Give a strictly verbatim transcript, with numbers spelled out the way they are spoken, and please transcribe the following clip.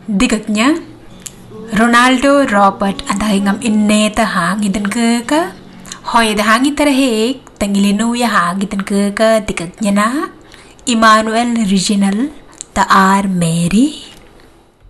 Dikatnya Ronaldo Robert andahingam inneta hangidan keka hoy da hangitar hek tangilinu ya hangidan keka dikatnya na Emmanuel Regional Taar Mary